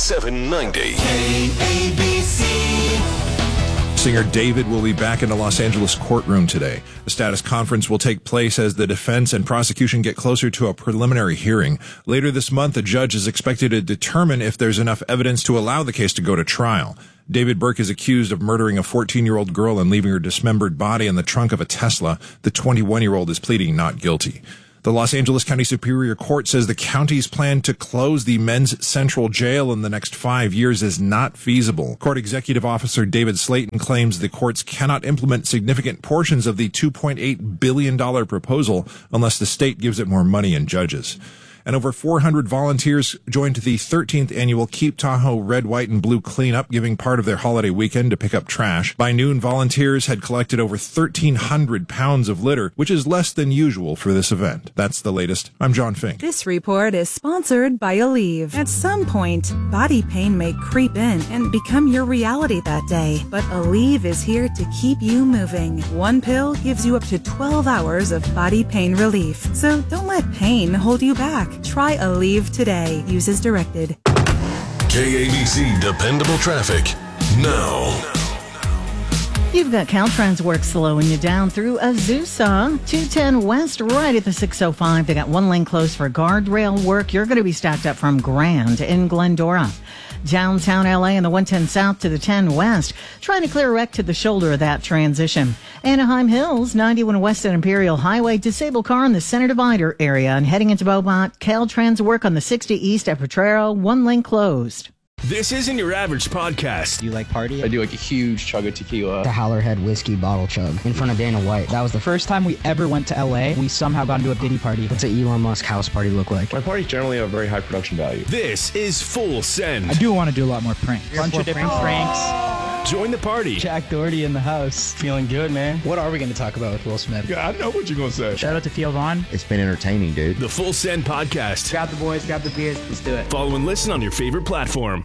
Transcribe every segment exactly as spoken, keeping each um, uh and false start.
seven ninety. K A B C. Singer David will be back in the Los Angeles courtroom today. The status conference will take place as the defense and prosecution get closer to a preliminary hearing. Later this month, a judge is expected to determine if there's enough evidence to allow the case to go to trial. David Burke is accused of murdering a fourteen-year-old girl and leaving her dismembered body in the trunk of a Tesla. The twenty-one-year-old is pleading not guilty. The Los Angeles County Superior Court says the county's plan to close the men's central jail in the next five years is not feasible. Court Executive Officer David Slayton claims the courts cannot implement significant portions of the two point eight billion dollars proposal unless the state gives it more money and judges. And over four hundred volunteers joined the thirteenth annual Keep Tahoe Red, White, and Blue cleanup, giving part of their holiday weekend to pick up trash. By noon, volunteers had collected over thirteen hundred pounds of litter, which is less than usual for this event. That's the latest. I'm John Fink. This report is sponsored by Aleve. At some point, body pain may creep in and become your reality that day. But Aleve is here to keep you moving. One pill gives you up to twelve hours of body pain relief. So don't let pain hold you back. Try Aleve today. Use as directed. K A B C Dependable Traffic now. You've got Caltrans work slowing you down through Azusa, two ten West, right at the six oh five. They got one lane closed for guardrail work. You're going to be stacked up from Grand in Glendora. Downtown L A and the one ten South to the ten West, trying to clear a wreck to the shoulder of that transition. Anaheim Hills, ninety-one West at Imperial Highway, disabled car in the center divider area. And heading into Beaumont, Caltrans work on the sixty East at Potrero, one lane closed. This isn't your average podcast. Do you like party? I do like a huge chug of tequila. The Howlerhead whiskey bottle chug in front of Dana White. That was the first time we ever went to L A. We somehow got into a Diddy party. What's an Elon Musk house party look like? My parties generally have very high production value. This is Full Send. I do want to do a lot more pranks. A bunch of different pranks. pranks. Join the party. Jack Doherty in the house. Feeling good, man. What are we going to talk about with Will Smith? Yeah, I know what you're going to say. Shout out to Theo Vaughn. It's been entertaining, dude. The Full Send podcast. Grab the boys, grab the beers. Let's do it. Follow and listen on your favorite platform.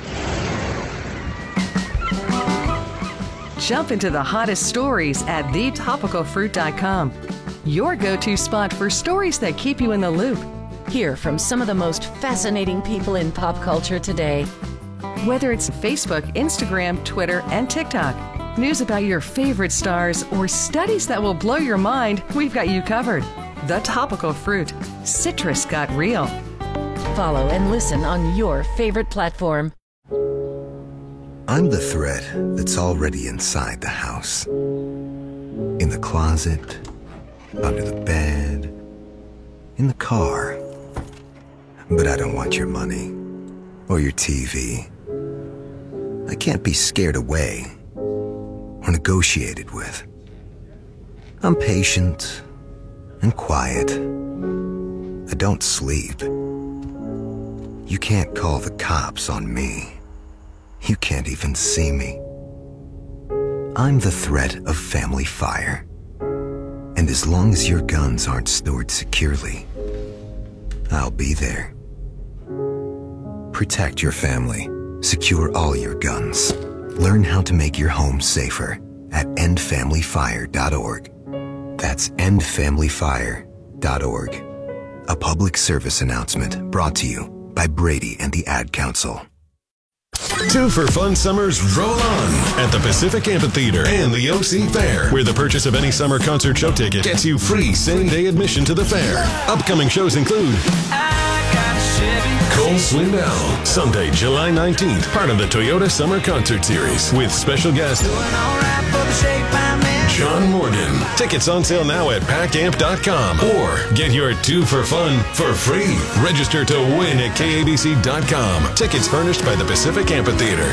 Jump into the hottest stories at the topical fruit dot com. Your go-to spot for stories that keep you in the loop. Hear from some of the most fascinating people in pop culture today. Whether it's Facebook, Instagram, Twitter, and TikTok, news about your favorite stars, or studies that will blow your mind, we've got you covered. The Topical Fruit. Citrus got real. Follow and listen on your favorite platform. I'm the threat that's already inside the house. In the closet, under the bed, in the car. But I don't want your money or your T V. I can't be scared away or negotiated with. I'm patient and quiet. I don't sleep. You can't call the cops on me. You can't even see me. I'm the threat of family fire. And as long as your guns aren't stored securely, I'll be there. Protect your family. Secure all your guns. Learn how to make your home safer at end family fire dot org. That's end family fire dot org. A public service announcement brought to you by Brady and the Ad Council. Two for Fun Summers roll on at the Pacific Amphitheater and the O C Fair, where the purchase of any summer concert show ticket gets you free same-day admission to the fair. Upcoming shows include Cole Swindell, Sunday, July nineteenth, part of the Toyota Summer Concert Series, with special guest John Morgan. Tickets on sale now at pack amp dot com, or get your two for fun for free. Register to win at K A B C dot com. Tickets furnished by the Pacific Amphitheater.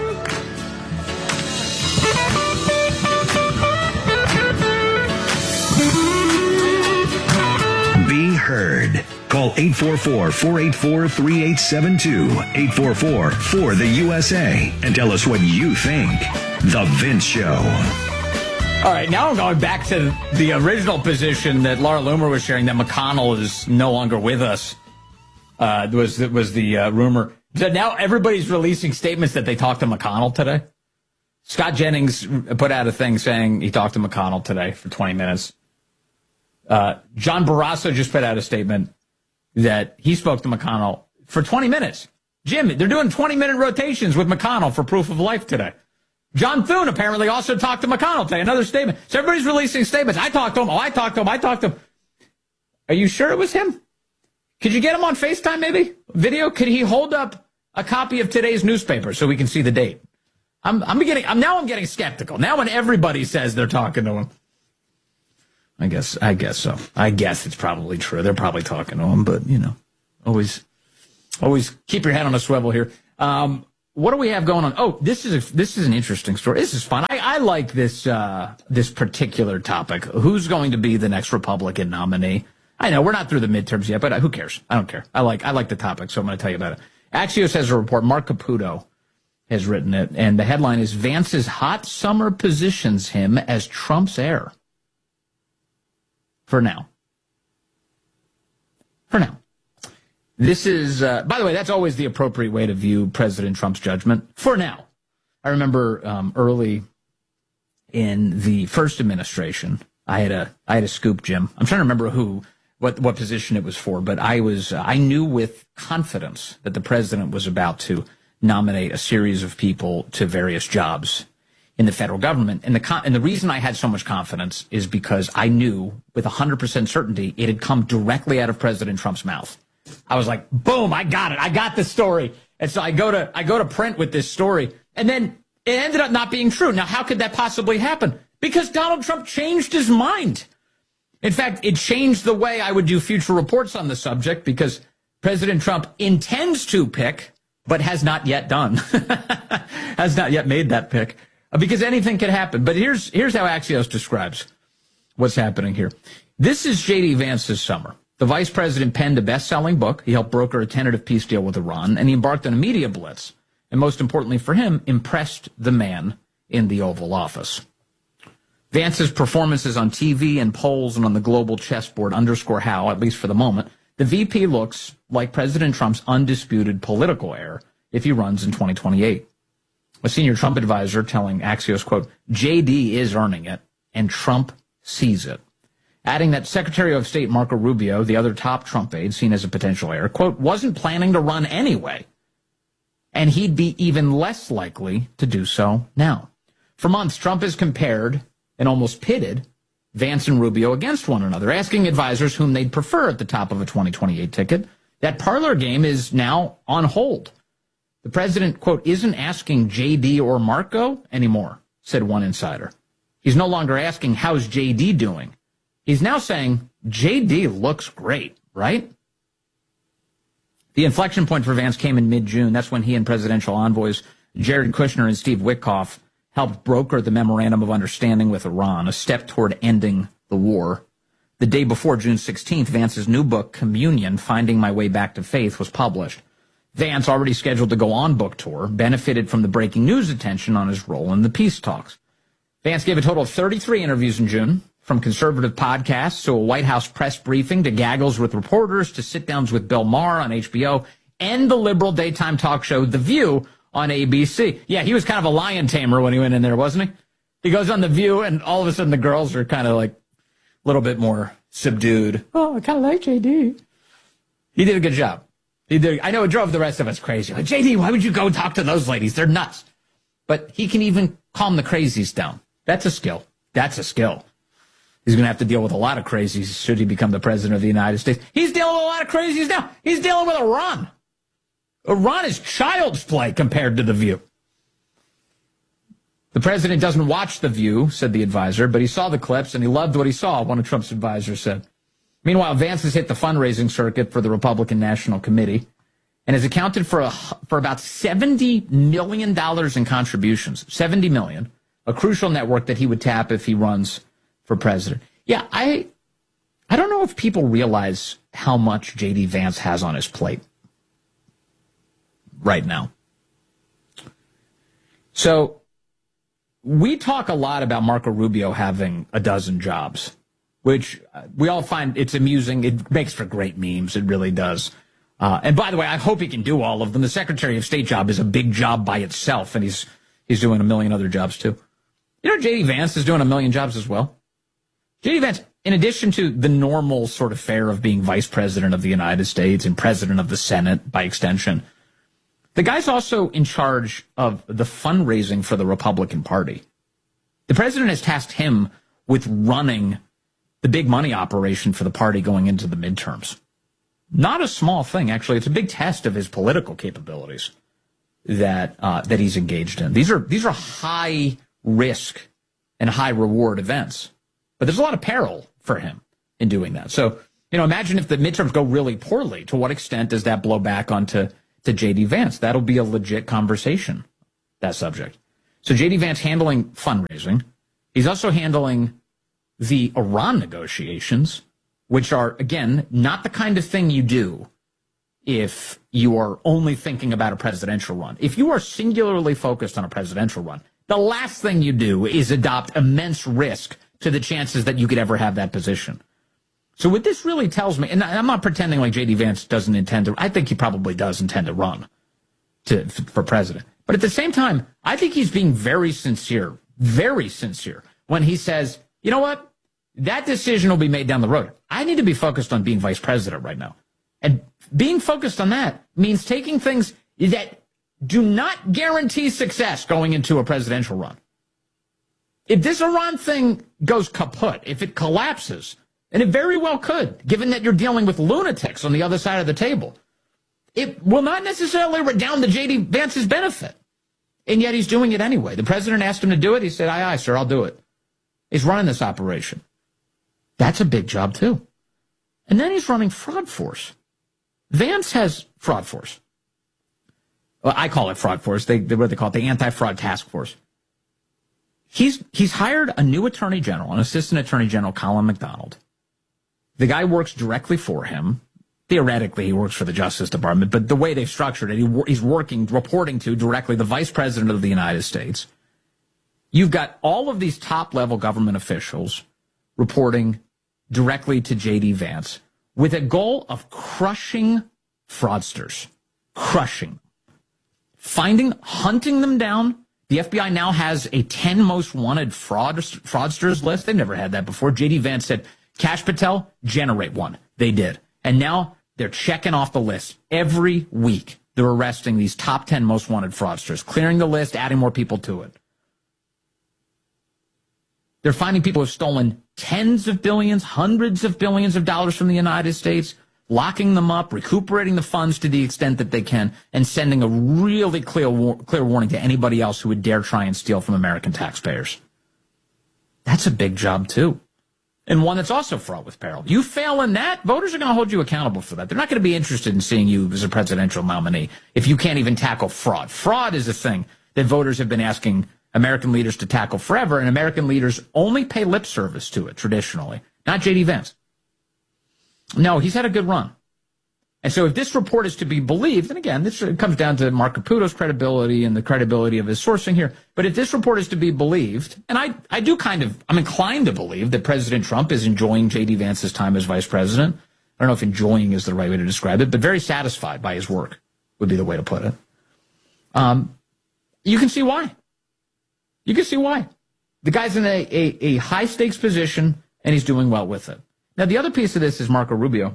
Be heard. Call eight four four, four eight four, three eight seven two, eight four four, four the U S A, and tell us what you think. The Vince Show. All right, now I'm going back to the original position that Laura Loomer was sharing, that McConnell is no longer with us. Uh, was was the uh, rumor. So now everybody's releasing statements that they talked to McConnell today. Scott Jennings put out a thing saying he talked to McConnell today for twenty minutes. Uh, John Barrasso just put out a statement that he spoke to McConnell for twenty minutes. Jim, they're doing twenty-minute rotations with McConnell for proof of life today. John Thune apparently also talked to McConnell today. Another statement. So everybody's releasing statements. I talked to him. Oh, I talked to him. I talked to him. Are you sure it was him? Could you get him on FaceTime maybe? Video? Could he hold up a copy of today's newspaper so we can see the date? I'm, I'm getting, I'm now I'm getting skeptical. Now when everybody says they're talking to him. I guess, I guess so. I guess it's probably true. They're probably talking to him, but you know, always, always keep your head on a swivel here. Um, What do we have going on? Oh, this is a, this is an interesting story. This is fun. I, I like this uh, this particular topic. Who's going to be the next Republican nominee? I know we're not through the midterms yet, but who cares? I don't care. I like I like the topic, so I'm going to tell you about it. Axios has a report. Mark Caputo has written it, and the headline is Vance's hot summer positions him as Trump's heir. For now. For now. This is, uh, by the way, that's always the appropriate way to view President Trump's judgment. For now. I remember um, early in the first administration, I had a I had a scoop, Jim. I'm trying to remember who, what what position it was for, but I was uh, I knew with confidence that the president was about to nominate a series of people to various jobs in the federal government. And the con- and the reason I had so much confidence is because I knew with one hundred percent certainty it had come directly out of President Trump's mouth. I was like, boom, I got it. I got the story. And so I go to I go to print with this story. And then it ended up not being true. Now, how could that possibly happen? Because Donald Trump changed his mind. In fact, it changed the way I would do future reports on the subject because President Trump intends to pick, but has not yet done. Has not yet made that pick. Because anything can happen. But here's here's how Axios describes what's happening here. This is J D Vance's summer. The vice president penned a best-selling book. He helped broker a tentative peace deal with Iran, and he embarked on a media blitz. And most importantly for him, impressed the man in the Oval Office. Vance's performances on T V and polls and on the global chessboard underscore how, at least for the moment, the V P looks like President Trump's undisputed political heir if he runs in twenty twenty-eight. A senior Trump advisor telling Axios, quote, J D is earning it, and Trump sees it. Adding that Secretary of State Marco Rubio, the other top Trump aide seen as a potential heir, quote, wasn't planning to run anyway. And he'd be even less likely to do so now. For months, Trump has compared and almost pitted Vance and Rubio against one another, asking advisors whom they'd prefer at the top of a twenty twenty-eight ticket. That parlor game is now on hold. The president, quote, isn't asking J D or Marco anymore, said one insider. He's no longer asking, how's J D doing? He's now saying, J D looks great, right? The inflection point for Vance came in mid-June. That's when he and presidential envoys Jared Kushner and Steve Witkoff helped broker the Memorandum of Understanding with Iran, a step toward ending the war. The day before, June sixteenth, Vance's new book, Communion, Finding My Way Back to Faith, was published. Vance, already scheduled to go on book tour, benefited from the breaking news attention on his role in the peace talks. Vance gave a total of thirty-three interviews in June, from conservative podcasts to a White House press briefing to gaggles with reporters to sit-downs with Bill Maher on H B O and the liberal daytime talk show The View on A B C. Yeah, he was kind of a lion tamer when he went in there, wasn't he? He goes on The View, and all of a sudden the girls are kind of like a little bit more subdued. Oh, I kind of like J D. He did a good job. He did. I know it drove the rest of us crazy. Like, J D, why would you go talk to those ladies? They're nuts. But he can even calm the crazies down. That's a skill. That's a skill. He's going to have to deal with a lot of crazies should he become the president of the United States. He's dealing with a lot of crazies now. He's dealing with Iran. Iran is child's play compared to The View. The president doesn't watch The View, said the advisor, but he saw the clips and he loved what he saw, one of Trump's advisors said. Meanwhile, Vance has hit the fundraising circuit for the Republican National Committee and has accounted for a, for about seventy million dollars in contributions. seventy million dollars, a crucial network that he would tap if he runs for president. Yeah, I I don't know if people realize how much J D Vance has on his plate right now. So we talk a lot about Marco Rubio having a dozen jobs, which we all find it's amusing. It makes for great memes. It really does. Uh, and by the way, I hope he can do all of them. The Secretary of State job is a big job by itself, and he's he's doing a million other jobs too. You know, J D Vance is doing a million jobs as well. J D Vance, in addition to the normal sort of fare of being vice president of the United States and president of the Senate by extension, The guy's also in charge of the fundraising for the Republican Party. The president has tasked him with running the big money operation for the party going into the midterms. Not a small thing, actually. It's a big test of his political capabilities that uh, that he's engaged in. These are these are high risk and high reward events, but there's a lot of peril for him in doing that. So, you know, imagine if the midterms go really poorly. To what extent does that blow back onto to J D Vance? That'll be a legit conversation, that subject. So J D Vance handling fundraising. He's also handling the Iran negotiations, which are, again, not the kind of thing you do if you are only thinking about a presidential run. If you are singularly focused on a presidential run, the last thing you do is adopt immense risk to the chances that you could ever have that position. So what this really tells me, and I'm not pretending like J D Vance doesn't intend to, I think he probably does intend to run to, for president. But at the same time, I think he's being very sincere, very sincere, when he says, you know what? That decision will be made down the road. I need to be focused on being vice president right now. And being focused on that means taking things that do not guarantee success going into a presidential run. If this Iran thing goes kaput, if it collapses, and it very well could, given that you're dealing with lunatics on the other side of the table, it will not necessarily redound to J D Vance's benefit. And yet he's doing it anyway. The president asked him to do it. He said, aye, aye, sir, I'll do it. He's running this operation. That's a big job, too. And then he's running Fraud Force. Vance has Fraud Force. Well, I call it Fraud Force. They, they what they call it, the Anti-Fraud Task Force. He's he's hired a new attorney general, an assistant attorney general, Colin McDonald. The guy works directly for him. Theoretically, he works for the Justice Department, but the way they've structured it, he, he's working, reporting to directly the Vice President of the United States. You've got all of these top-level government officials reporting directly to J D Vance with a goal of crushing fraudsters, crushing, finding, hunting them down. The F B I now has a ten most wanted fraud, fraudsters list. They've never had that before. J D Vance said, Kash Patel, generate one. They did. And now they're checking off the list. Every week, they're arresting these top ten most wanted fraudsters, clearing the list, adding more people to it. They're finding people who have stolen tens of billions, hundreds of billions of dollars from the United States, locking them up, recuperating the funds to the extent that they can, and sending a really clear, war- clear warning to anybody else who would dare try and steal from American taxpayers. That's a big job, too. And one that's also fraught with peril. You fail in that, voters are going to hold you accountable for that. They're not going to be interested in seeing you as a presidential nominee if you can't even tackle fraud. Fraud is a thing that voters have been asking American leaders to tackle forever, and American leaders only pay lip service to it traditionally, not J D Vance. No, he's had a good run. And so if this report is to be believed, and again, this comes down to Mark Caputo's credibility and the credibility of his sourcing here, but if this report is to be believed, and I, I do kind of, I'm inclined to believe that President Trump is enjoying J D Vance's time as vice president. I don't know if enjoying is the right way to describe it, but very satisfied by his work would be the way to put it. Um, you can see why. You can see why. The guy's in a, a, a high-stakes position, and he's doing well with it. Now, the other piece of this is Marco Rubio.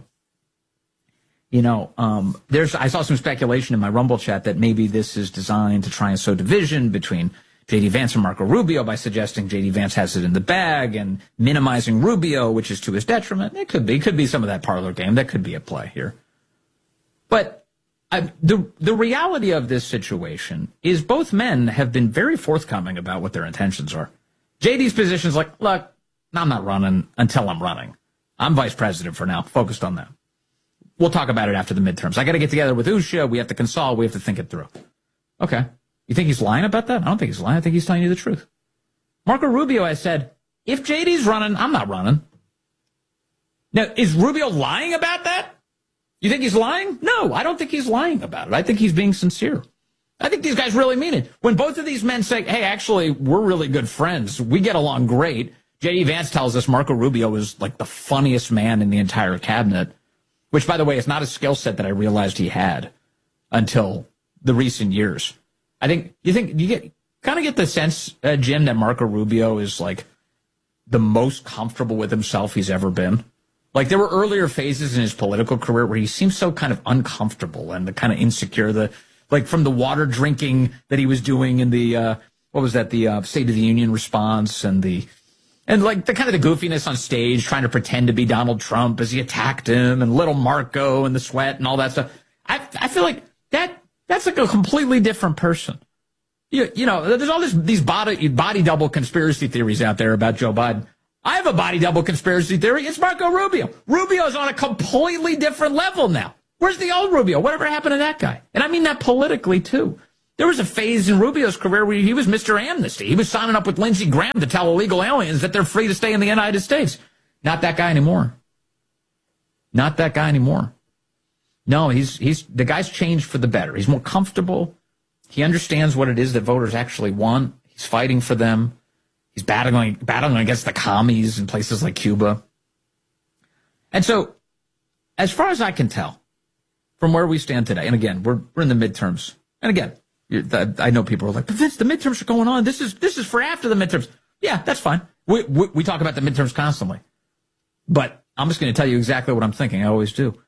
You know, um, there's I saw some speculation in my Rumble chat that maybe this is designed to try and sow division between J D Vance and Marco Rubio by suggesting J D Vance has it in the bag and minimizing Rubio, which is to his detriment. It could be. It could be some of that parlor game. That could be at play here. But I, the the reality of this situation is both men have been very forthcoming about what their intentions are. J D's position is like, look, I'm not running until I'm running. I'm vice president for now, focused on that. We'll talk about it after the midterms. I got to get together with U S H A. We have to consult. We have to think it through. Okay. You think he's lying about that? I don't think he's lying. I think he's telling you the truth. Marco Rubio has said, if J D's running, I'm not running. Now, is Rubio lying about that? You think he's lying? No, I don't think he's lying about it. I think he's being sincere. I think these guys really mean it. When both of these men say, hey, actually, we're really good friends. We get along great. J D Vance tells us Marco Rubio is like the funniest man in the entire cabinet, which, by the way, is not a skill set that I realized he had until the recent years. I think you think you get kind of get the sense, uh, Jim, that Marco Rubio is like the most comfortable with himself he's ever been. Like, there were earlier phases in his political career where he seemed so kind of uncomfortable and the kind of insecure. The like from the water drinking that he was doing in the, uh, what was that, the uh, State of the Union response and the, and like the kind of the goofiness on stage, trying to pretend to be Donald Trump as he attacked him, and little Marco and the sweat and all that stuff. I, I feel like that, that's like a completely different person. You, you know, there's all this, these body, body double conspiracy theories out there about Joe Biden. I have a body double conspiracy theory. It's Marco Rubio. Rubio's on a completely different level now. Where's the old Rubio? Whatever happened to that guy? And I mean that politically, too. There was a phase in Rubio's career where he was Mister Amnesty. He was signing up with Lindsey Graham to tell illegal aliens that they're free to stay in the United States. Not that guy anymore. Not that guy anymore. No, he's he's the guy's changed for the better. He's more comfortable. He understands what it is that voters actually want. He's fighting for them. He's battling battling against the commies in places like Cuba. And so, as far as I can tell, from where we stand today, and again, we're we're in the midterms. And again, I know people are like, but Vince, the midterms are going on. This is this is for after the midterms. Yeah, that's fine. We we, we talk about the midterms constantly. But I'm just going to tell you exactly what I'm thinking. I always do.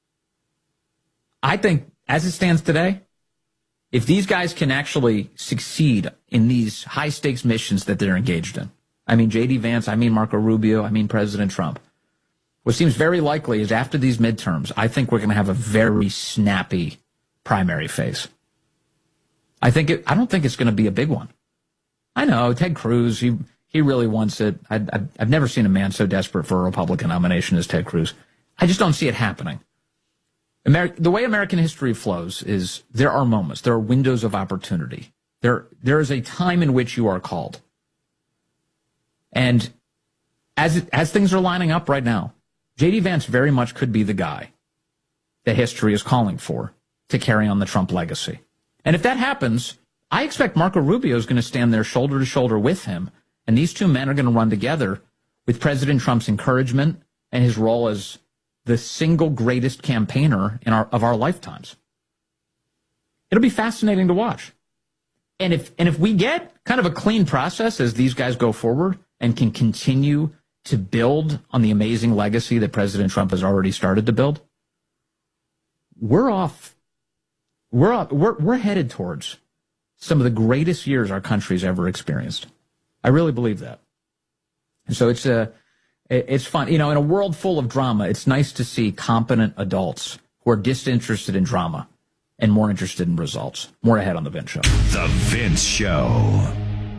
I think, as it stands today, if these guys can actually succeed in these high-stakes missions that they're engaged in, I mean J D Vance, I mean Marco Rubio, I mean President Trump, what seems very likely is after these midterms, I think we're going to have a very snappy primary phase. I think it, I don't think it's going to be a big one. I know, Ted Cruz, he he really wants it. I, I, I've never seen a man so desperate for a Republican nomination as Ted Cruz. I just don't see it happening. Ameri- the way American history flows is there are moments, there are windows of opportunity. There, there is a time in which you are called. And as it, as things are lining up right now, J D Vance very much could be the guy that history is calling for to carry on the Trump legacy. And if that happens, I expect Marco Rubio is going to stand there shoulder to shoulder with him, and these two men are going to run together with President Trump's encouragement and his role as the single greatest campaigner in our of our lifetimes. It'll be fascinating to watch. And if and if we get kind of a clean process as these guys go forward and can continue to build on the amazing legacy that President Trump has already started to build, we're off. We're off, we're we're headed towards some of the greatest years our country's ever experienced. I really believe that. And so it's a it's fun. You know, in a world full of drama, it's nice to see competent adults who are disinterested in drama and more interested in results. More ahead on The Vince Show. The Vince Show.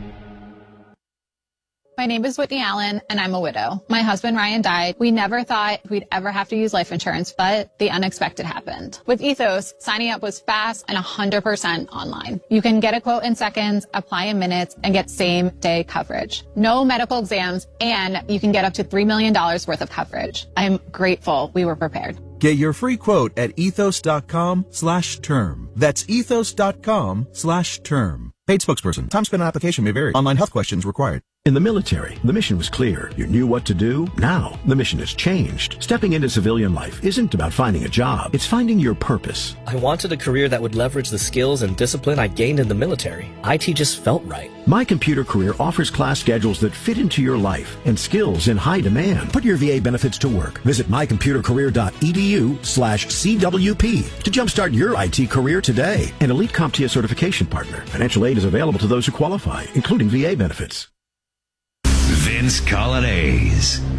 My name is Whitney Allen, and I'm a widow. My husband, Ryan, died. We never thought we'd ever have to use life insurance, but the unexpected happened. With Ethos, signing up was fast and one hundred percent online. You can get a quote in seconds, apply in minutes, and get same-day coverage. No medical exams, and you can get up to three million dollars worth of coverage. I'm grateful we were prepared. Get your free quote at ethos.com slash term. That's ethos.com slash term. Paid spokesperson. Time spent on application may vary. Online health questions required. In the military, the mission was clear. You knew what to do. Now, the mission has changed. Stepping into civilian life isn't about finding a job. It's finding your purpose. I wanted a career that would leverage the skills and discipline I gained in the military. I T just felt right. My Computer Career offers class schedules that fit into your life and skills in high demand. Put your V A benefits to work. Visit mycomputercareer.edu slash CWP to jumpstart your I T career today. An elite CompTIA certification partner. Financial aid is available to those who qualify, including V A benefits. Vince Colonnese,